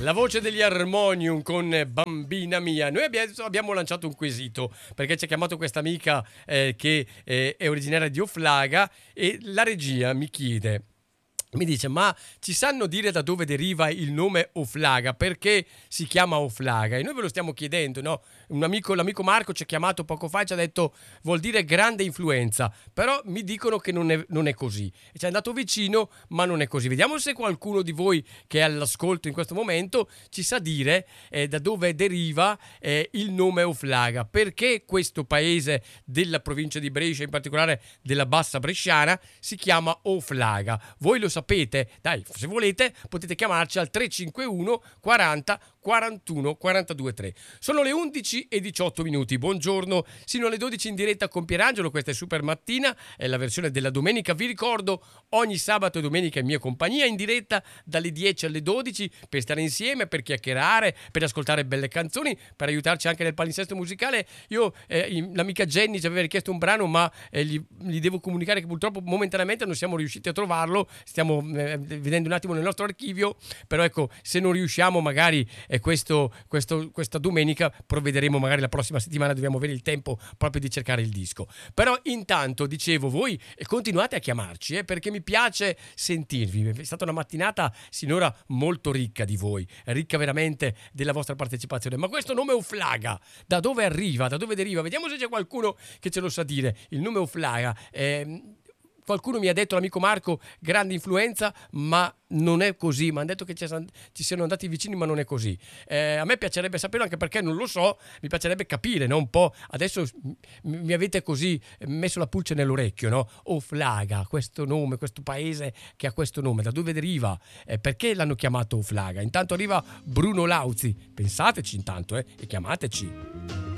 La voce degli Harmonium con Bambina Mia. Noi abbiamo lanciato un quesito perché ci ha chiamato questa amica che è originaria di Oflaga e la regia mi dice, ma ci sanno dire da dove deriva il nome Oflaga? Perché si chiama Oflaga? E noi ve lo stiamo chiedendo, no? L'amico Marco ci ha chiamato poco fa e ci ha detto vuol dire grande influenza, però mi dicono che non è così. E ci è andato vicino, ma non è così. Vediamo se qualcuno di voi che è all'ascolto in questo momento ci sa dire da dove deriva il nome Oflaga. Perché questo paese della provincia di Brescia, in particolare della Bassa Bresciana, si chiama Oflaga? Voi lo sapete? Dai, se volete potete chiamarci al 351 40 41 42 3. Sono le 11 e 18 minuti. Buongiorno, sino alle 12 in diretta con Pierangelo. Questa è Super Mattina, è la versione della domenica. Vi ricordo, ogni sabato e domenica in mia compagnia in diretta dalle 10 alle 12 per stare insieme, per chiacchierare, per ascoltare belle canzoni, per aiutarci anche nel palinsesto musicale. Io, l'amica Jenny ci aveva richiesto un brano, ma gli devo comunicare che purtroppo momentaneamente non siamo riusciti a trovarlo. Stiamo vedendo un attimo nel nostro archivio, però ecco, se non riusciamo magari questa domenica provvederemo, magari la prossima settimana dobbiamo avere il tempo proprio di cercare il disco. Però intanto dicevo, voi continuate a chiamarci perché mi piace sentirvi. È stata una mattinata sinora molto ricca di voi, ricca veramente della vostra partecipazione. Ma questo nome Oflaga da dove arriva, da dove deriva? Vediamo se c'è qualcuno che ce lo sa dire. Il nome Oflaga qualcuno mi ha detto, l'amico Marco, grande influenza, ma non è così. Mi hanno detto che ci siano andati vicini, ma non è così. A me piacerebbe saperlo, anche perché non lo so, mi piacerebbe capire, no? Un po'. Adesso mi avete così messo la pulce nell'orecchio, no? Oflaga, questo nome, questo paese che ha questo nome, da dove deriva? Perché l'hanno chiamato Oflaga? Intanto arriva Bruno Lauzi. Pensateci intanto, e chiamateci.